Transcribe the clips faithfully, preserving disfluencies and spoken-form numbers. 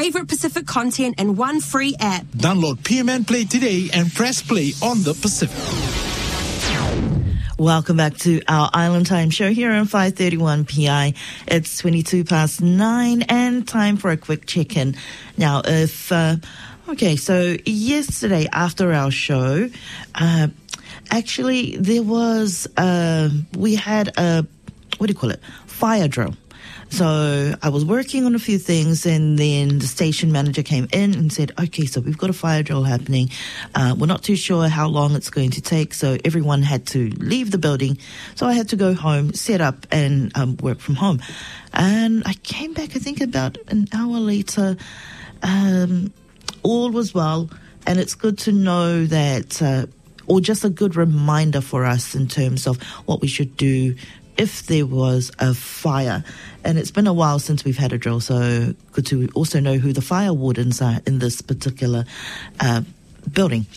favorite Pacific content in one free app. Download P M N Play today and press play on the Pacific. Welcome back to our Island Time show here on five thirty-one P I. It's twenty-two past nine and time for a quick check-in. Now, if, uh, okay, so yesterday after our show, uh, actually there was, uh, we had a, what do you call it? Fire drill. So I was working on a few things, and then the station manager came in and said, okay, so we've got a fire drill happening. Uh, we're not too sure how long it's going to take, so everyone had to leave the building. So I had to go home, set up, and um, work from home. And I came back, I think, about an hour later. Um, all was well, and it's good to know that, uh, or just a good reminder for us in terms of what we should do if there was a fire. And it's been a while since we've had a drill, so good to also know who the fire wardens are in this particular uh, building.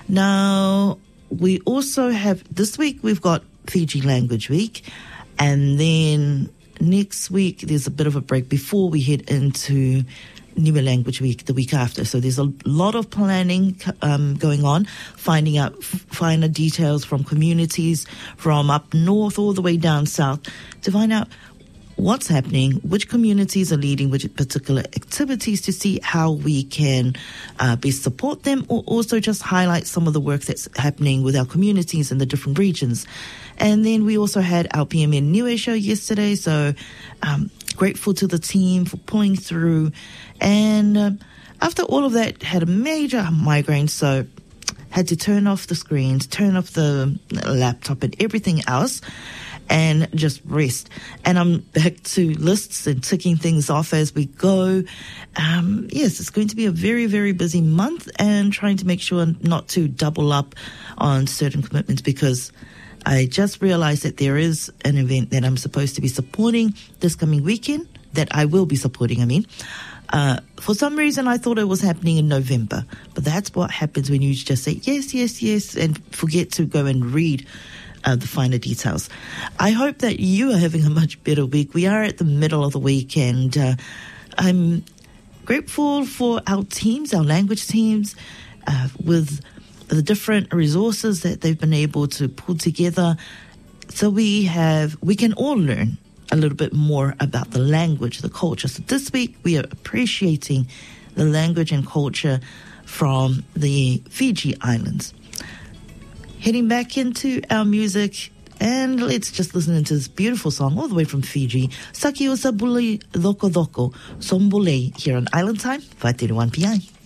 Now, we also have, this week we've got Fiji Language Week, and then next week there's a bit of a break before we head into Niue Language Week the week after. So there's a lot of planning um, going on, finding out f- finer details from communities from up north all the way down south to find out what's happening, which communities are leading which particular activities, to see how we can uh, best support them, or also just highlight some of the work that's happening with our communities in the different regions. And then we also had our P M N Niue show yesterday, so um, grateful to the team for pulling through. And uh, after all of that, had a major migraine, so had to turn off the screens, turn off the laptop and everything else, and just rest. And I'm back to lists and ticking things off as we go. Um, yes, it's going to be a very, very busy month, and trying to make sure not to double up on certain commitments, because I just realized that there is an event that I'm supposed to be supporting this coming weekend, that I will be supporting, I mean. Uh, for some reason, I thought it was happening in November, but that's what happens when you just say yes, yes, yes, and forget to go and read Uh, the finer details. I hope that you are having a much better week. We are at the middle of the week, and uh, I'm grateful for our teams, our language teams, uh, with the different resources that they've been able to pull together. So we have, we can all learn a little bit more about the language, the culture. So this week we are appreciating the language and culture from the Fiji Islands. Heading back into our music, and let's just listen to this beautiful song all the way from Fiji, Saki o Sabuli Doko Doko, Sombole, here on Island Time, five thirty-one P I.